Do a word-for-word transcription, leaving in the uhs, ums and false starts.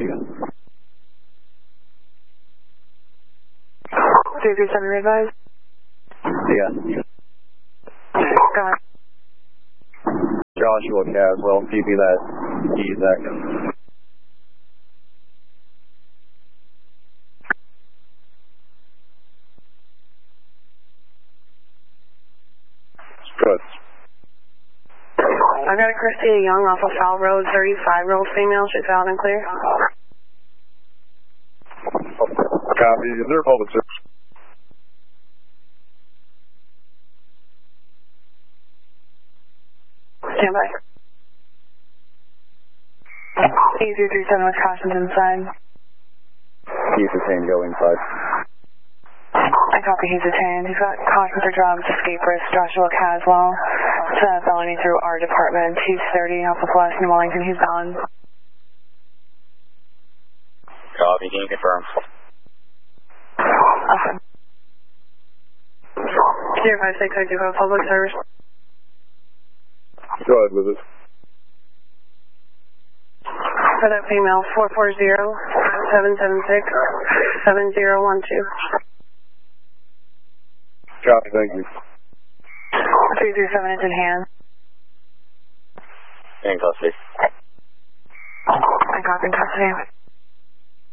you. three three seven advised. Yeah. Go ahead. Joshua Caswell, P P that Ezek. Good. I've got a Christina Young off of Fowl Road, thirty-five-year-old female. She's out and clear. Copy. Is there a public service? Stand by. E zero three seven with cautions inside. He's detained, go inside. I copy, he's detained. He's got caution for drugs, escape risk, Joshua Caswell. It's a felony through our department, two thirty off of West New Wellington. He's gone. Copy, can you confirm? Uh, zero five six, I do have public service. Go ahead with it. For that female, four four zero, seven seven six, seven zero one two. Copy, thank you. three three seven is in hand. In custody. I copy in custody.